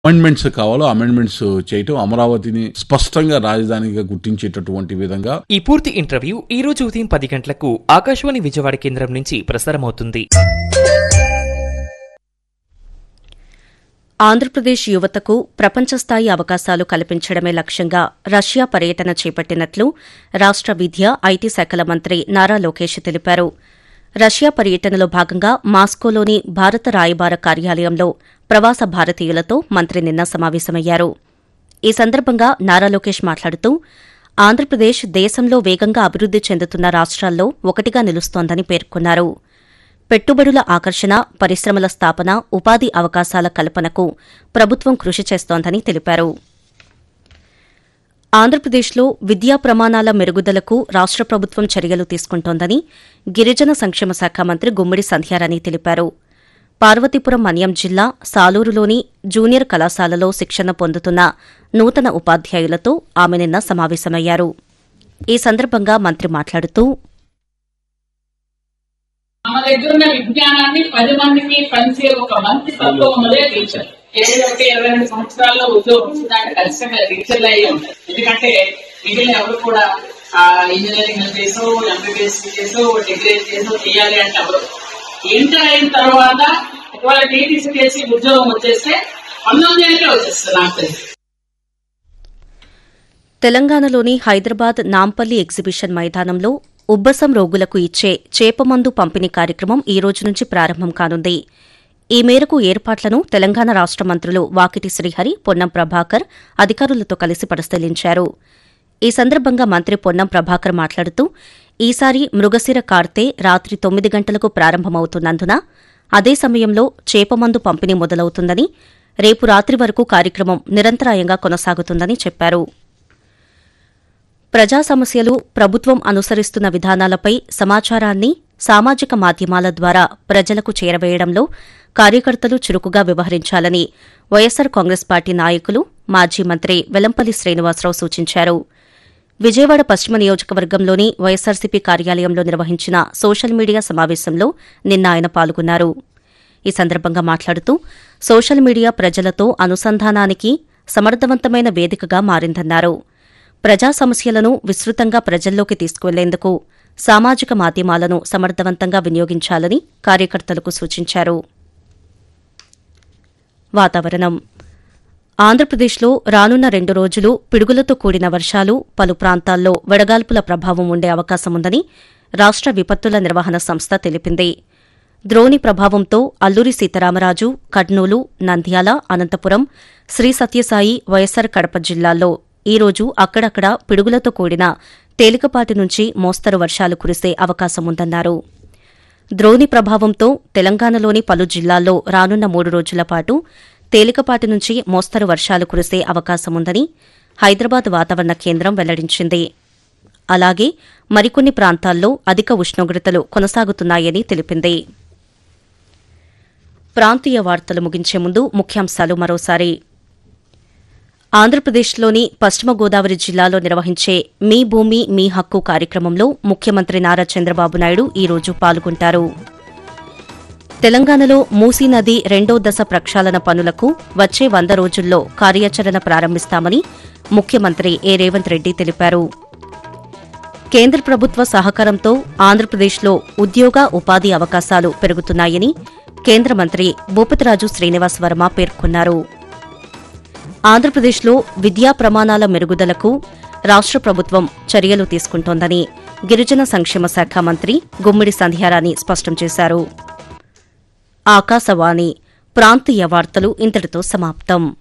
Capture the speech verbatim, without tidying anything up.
Amendments కావాలో amendments చేయటం, అమరావతిని స్పష్టంగా రాజధానిగా గుర్తించేటటువంటి విధంగా. ఈ పూర్తి ఇంటర్వ్యూ ఈ రోజు ఉదయం పది గంటలకు ఆకాశవాణి విజయవాడ కేంద్రం నుంచి ప్రసారమవుతుంది. ఆంధ్రప్రదేశ్ యువతకు ప్రపంచస్థాయి అవకాశాలు కల్పించడమే లక్ష్యంగా రష్యా పర్యటన చేపట్టినట్లు రాష్ట విద్య, ఐటీ శాఖల మంత్రి నారా లోకేష్ తెలిపారు. రష్యా పర్యటనలో భాగంగా మాస్కోలోని భారత రాయబార కార్యాలయంలో ప్రవాస భారతీయులతో మంత్రి నిన్న సమావేశమయ్యారు. ఈ సందర్భంగా నారా లోకేష్ మాట్లాడుతూ ఆంధ్రప్రదేశ్ దేశంలో వేగంగా అభివృద్ది చెందుతున్న రాష్ట్రాల్లో ఒకటిగా నిలుస్తోందని పేర్కొన్నారు. పెట్టుబడుల ఆకర్షణ, పరిశ్రమల స్థాపన, ఉపాధి అవకాశాల కల్పనకు ప్రభుత్వం కృషి చేస్తోందని తెలిపారు. ఆంధ్రప్రదేశ్లో విద్యా ప్రమాణాల మెరుగుదలకు రాష్ట ప్రభుత్వం చర్యలు తీసుకుంటోందని గిరిజన సంక్షేమ శాఖ మంత్రి గుమ్మిడి సంధ్యారాణి తెలిపారు. పార్వతీపురం మన్యం జిల్లా సాలూరులోని జూనియర్ కళాశాలలో శిక్షణ పొందుతున్న నూతన ఉపాధ్యాయులతో ఆమె నిన్న సమావేశమయ్యారు. ఈ సందర్భంగా మంత్రి మాట్లాడుతూ మన దగ్గర ఉన్న విజ్ఞానాన్ని పది మందికి పంచే ఒక మంచి తత్వం ఉన్నదే టీచర్. ఏడు ఒకటి ఇరవై రెండు సంవత్సరాల్లో ఉద్యోగం వచ్చిందంటే ఖచ్చితంగా టీచర్లు అయ్యి ఉంటాయి. ఎందుకంటే మిగిలిన ఎవరు కూడా ఆ ఇంజనీరింగ్ చేసో, ఎంబీబీఎస్ చేసో, డిగ్రీ చేసో చేయాలి అంటే ఎవరు ఇంటర్ అయిన తర్వాత ఒకవేళ టీటీసీ చేసి ఉద్యోగం వచ్చేస్తే పంతొమ్మిది ఏళ్ళకే వచ్చేస్తుంది నాకు తెలిసి. తెలంగాణలోని హైదరాబాద్ నాంపల్లి ఎగ్జిబిషన్ మైదానంలో ఉబ్బసం రోగులకు ఇచ్చే చేపమందు పంపిణీ కార్యక్రమం ఈ రోజు నుంచి ప్రారంభం కానుంది. ఈ మేరకు ఏర్పాట్లను తెలంగాణ రాష్ట మంత్రులు వాకిటి శ్రీహరి, పొన్నం ప్రభాకర్ అధికారులతో కలిసి పరిశీలించారు. ఈ సందర్భంగా మంత్రి పొన్నం ప్రభాకర్ మాట్లాడుతూ ఈసారి మృగశిర కార్తె రాత్రి తొమ్మిది గంటలకు ప్రారంభమవుతున్నందున అదే సమయంలో చేపమందు పంపిణీ మొదలవుతుందని, రేపు రాత్రి వరకు కార్యక్రమం నిరంతరాయంగా కొనసాగుతుందని చెప్పారు. ప్రజా సమస్యలు, ప్రభుత్వం అనుసరిస్తున్న విధానాలపై సమాచారాన్ని సామాజిక మాధ్యమాల ద్వారా ప్రజలకు చేరవేయడంలో కార్యకర్తలు చురుకుగా వ్యవహరించాలని వైఎస్సార్ కాంగ్రెస్ పార్టీ నాయకులు, మాజీ మంత్రి వెల్లంపల్లి శ్రీనివాసరావు సూచించారు. విజయవాడ పశ్చిమ నియోజకవర్గంలోని వైఎస్సార్సీపీ కార్యాలయంలో నిర్వహించిన సోషల్ మీడియా సమావేశంలో నిన్న ఆయన పాల్గొన్నారు. ఈ సందర్భంగా మాట్లాడుతూ సోషల్ మీడియా ప్రజలతో అనుసంధానానికి సమర్థవంతమైన వేదికగా మారిందన్నారు. ప్రజా సమస్యలను విస్తృతంగా ప్రజల్లోకి తీసుకువెళ్లేందుకు సామాజిక మాధ్యమాలను సమర్థవంతంగా వినియోగించాలని కార్యకర్తలకు సూచించారు. వాతావరణం. ఆంధ్రప్రదేశ్లో రానున్న రెండు రోజులు పిడుగులతో కూడిన వర్షాలు, పలు ప్రాంతాల్లో వడగాల్పుల ప్రభావం ఉండే అవకాశముందని రాష్ట విపత్తుల నిర్వహణ సంస్థ తెలిపింది. ద్రోణి ప్రభావంతో అల్లూరి సీతారామరాజు, కర్నూలు, నంద్యాల, అనంతపురం, శ్రీ సత్యసాయి, వైఎస్సార్ కడప జిల్లాల్లో ఈ రోజు అక్కడక్కడ పిడుగులతో కూడిన తేలికపాటి నుంచి మోస్తరు వర్షాలు కురిసే అవకాశముందన్నారు. ద్రోణి ప్రభావంతో తెలంగాణలోని పలు జిల్లాల్లో రానున్న మూడు రోజుల పాటు తేలికపాటి నుంచి మోస్తరు వర్షాలు కురిసే అవకాశముందని హైదరాబాద్ వాతావరణ కేంద్రం వెల్లడించింది. అలాగే మరికొన్ని ప్రాంతాల్లో అధిక ఉష్ణోగ్రతలు కొనసాగుతున్నాయని తెలిపింది. ప్రాంతీయ వార్తలు ముగించే ముందు ముఖ్యాంశాలు మరోసారి. ఆంధ్రప్రదేశ్లోని పశ్చిమ గోదావరి జిల్లాలో నిర్వహించే మీ భూమి మీ హక్కు కార్యక్రమంలో ముఖ్యమంత్రి నారా చంద్రబాబు నాయుడు ఈ రోజు పాల్గొంటారు. తెలంగాణలో మూసీ నది రెండో దశ ప్రక్షాళన పనులకు వచ్చే వంద రోజుల్లో కార్యాచరణ ప్రారంభిస్తామని ముఖ్యమంత్రి ఏ రేవంత్ రెడ్డి తెలిపారు. కేంద్ర ప్రభుత్వ సహకారంతో ఆంధ్రప్రదేశ్లో ఉద్యోగ, ఉపాధి అవకాశాలు పెరుగుతున్నాయని కేంద్ర మంత్రి భూపతిరాజు శ్రీనివాస్ వర్మ పేర్కొన్నారు. ఆంధ్రప్రదేశ్లో విద్యా ప్రమాణాల మెరుగుదలకు రాష్ట ప్రభుత్వం చర్యలు తీసుకుంటోందని గిరిజన సంక్షేమ శాఖ మంత్రి గుమ్మిడి సంధ్యారాణి స్పష్టం చేశారు. ఆకాశవాణి ప్రాంతీయ వార్తలు ఇంతటితో సమాప్తం.